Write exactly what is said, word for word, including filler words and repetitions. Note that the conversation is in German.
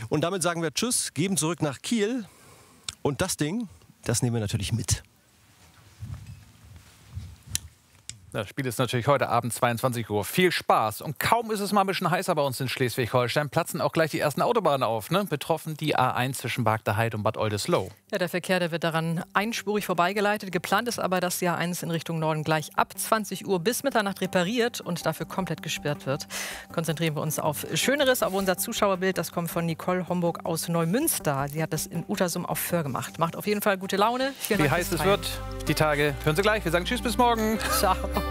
Und damit sagen wir Tschüss, geben zurück nach Kiel. Und das Ding, das nehmen wir natürlich mit. Das Spiel ist natürlich heute Abend zweiundzwanzig Uhr. Viel Spaß. Und kaum ist es mal ein bisschen heißer bei uns in Schleswig-Holstein, platzen auch gleich die ersten Autobahnen auf. Ne? Betroffen die A eins zwischen Bargteheide und Bad Oldesloe. Ja, der Verkehr, der wird daran einspurig vorbeigeleitet. Geplant ist aber, dass die A eins in Richtung Norden gleich ab zwanzig Uhr bis Mitternacht repariert und dafür komplett gesperrt wird. Konzentrieren wir uns auf Schöneres, auf unser Zuschauerbild. Das kommt von Nicole Homburg aus Neumünster. Sie hat das in Utersum auf Föhr gemacht. Macht auf jeden Fall gute Laune. Wie heiß es wird, die Tage hören Sie gleich. Wir sagen Tschüss, bis morgen. Ciao.